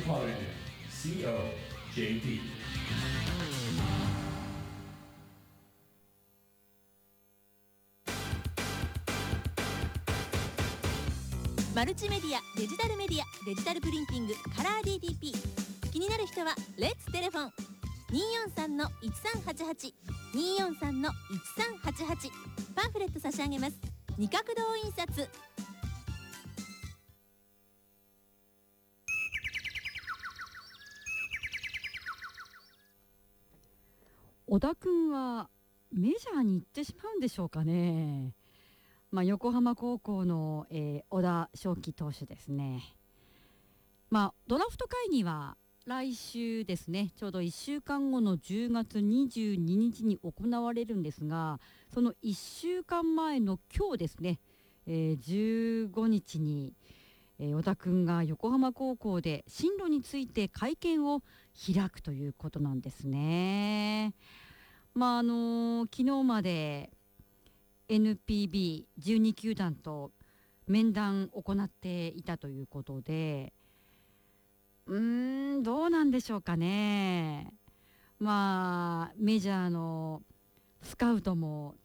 College COJP。 マルチメディア、デジタルメディア、デジタルプリンティング、カラー DTP。 気になる人はレッツテレフォン 243-1388 243-1388。 パンフレット差し上げます。二角堂印刷。 小田君はメジャーに行ってしまうんでしょうかね。横浜高校の、小田翔輝投手ですね。ドラフト会議は来週ですね、ちょうど1週間後の10月22日に行われるんですが、その1週間前の今日ですね、15日に、小田君が横浜高校で進路について会見を開くということなんですね。昨日までNPB12 球団と面談を行っていたということで、どうなんでしょうかね。メジャーのスカウトも